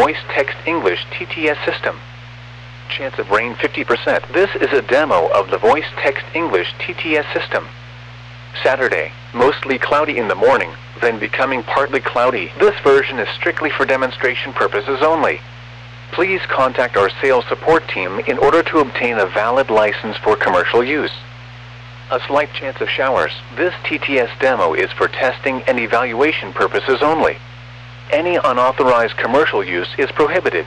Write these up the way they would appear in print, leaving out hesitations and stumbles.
Voice Text English TTS system. Chance of rain 50%. This is a demo of the Voice Text English TTS system. Saturday, mostly cloudy in the morning, then becoming partly cloudy. This version is strictly for demonstration purposes only. Please contact our sales support team in order to obtain a valid license for commercial use. A slight chance of showers. This TTS demo is for testing and evaluation purposes only. Any unauthorized commercial use is prohibited.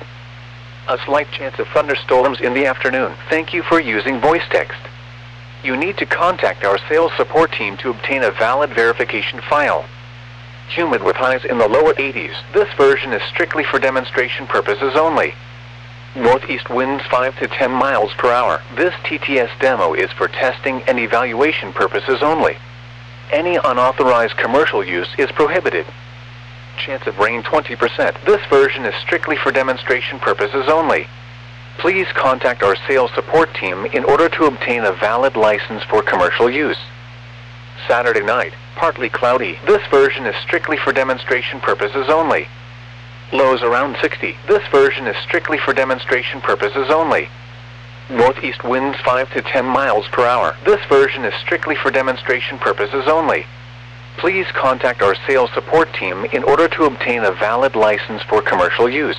A slight chance of thunderstorms in the afternoon. Thank you for using voice text. You need to contact our sales support team to obtain a valid verification file. Humid with highs in the lower 80s. This version is strictly for demonstration purposes only. Northeast winds 5 to 10 miles per hour. This TTS demo is for testing and evaluation purposes only. Any unauthorized commercial use is prohibited. Chance of rain 20%. This version is strictly for demonstration purposes only. Please contact our sales support team in order to obtain a valid license for commercial use. Saturday night, partly cloudy. This version is strictly for demonstration purposes only. Lows around 60. This version is strictly for demonstration purposes only. Northeast winds 5 to 10 miles per hour. This version is strictly for demonstration purposes only. Please contact our sales support team in order to obtain a valid license for commercial use.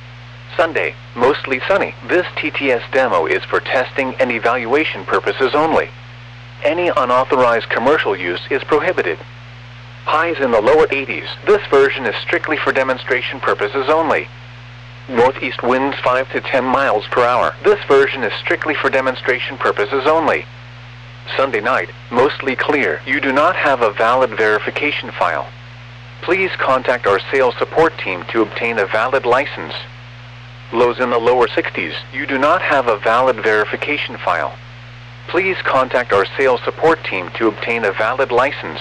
Sunday, mostly sunny. This TTS demo is for testing and evaluation purposes only. Any unauthorized commercial use is prohibited. Highs in the lower 80s. This version is strictly for demonstration purposes only. Northeast winds 5 to 10 miles per hour. This version is strictly for demonstration purposes only. Sunday night, mostly clear. You do not have a valid verification file. Please contact our sales support team to obtain a valid license. Lows in the lower 60s. You do not have a valid verification file. Please contact our sales support team to obtain a valid license.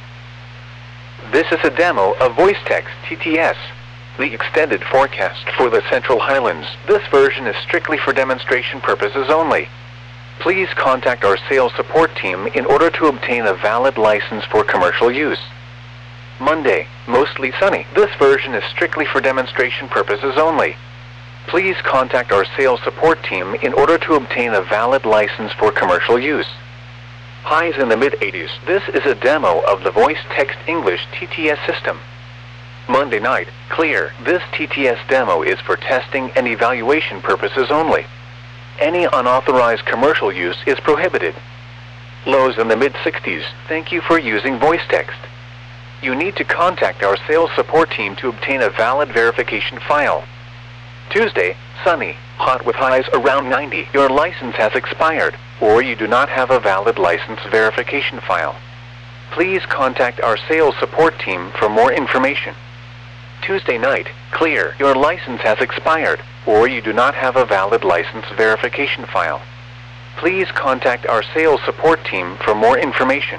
This is a demo of Voice Text TTS. The extended forecast for the Central Highlands. This version is strictly for demonstration purposes only. Please contact our sales support team in order to obtain a valid license for commercial use. Monday, mostly sunny. This version is strictly for demonstration purposes only. Please contact our sales support team in order to obtain a valid license for commercial use. Highs in the mid-80s. This is a demo of the Voice Text English TTS system. Monday night, clear. This TTS demo is for testing and evaluation purposes only. Any unauthorized commercial use is prohibited. Lows in the mid-60s. Thank you for using voice text. You need to contact our sales support team to obtain a valid verification file. Tuesday, sunny, hot with highs around 90. Your license has expired, or you do not have a valid license verification file. Please contact our sales support team for more information. Tuesday night, clear. Your license has expired, or you do not have a valid license verification file. Please contact our sales support team for more information.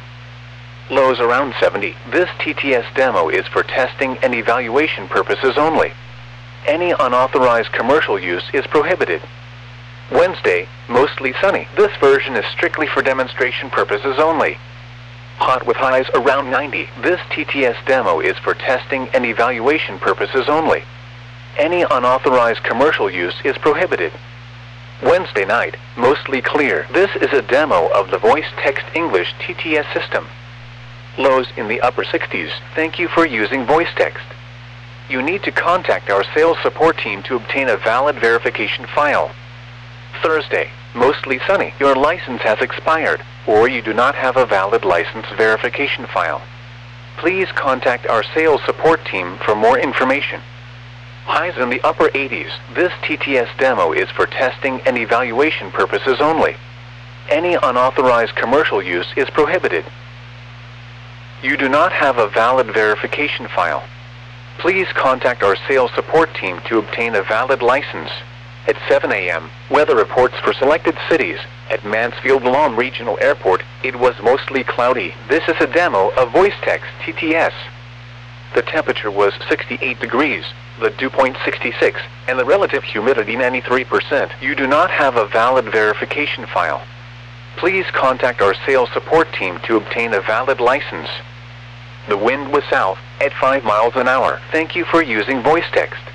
Lows around 70. This TTS demo is for testing and evaluation purposes only. Any unauthorized commercial use is prohibited. Wednesday, mostly sunny. This version is strictly for demonstration purposes only. Hot with highs around 90. This TTS demo is for testing and evaluation purposes only. Any unauthorized commercial use is prohibited. Wednesday night, mostly clear. This is a demo of the Voice Text English TTS system. Lows in the upper 60s. Thank you for using voice text. You need to contact our sales support team to obtain a valid verification file. Thursday, mostly sunny. Your license has expired, or you do not have a valid license verification file. Please contact our sales support team for more information. Highs in the upper 80s. This TTS demo is for testing and evaluation purposes only. Any unauthorized commercial use is prohibited. You do not have a valid verification file. Please contact our sales support team to obtain a valid license. At 7 a.m., weather reports for selected cities. At Mansfield-Lallam Regional Airport, it was mostly cloudy. This is a demo of Voice Text TTS. The temperature was 68 degrees, the dew point 66, and the relative humidity 93%. You do not have a valid verification file. Please contact our sales support team to obtain a valid license. The wind was south at 5 miles an hour. Thank you for using voice text.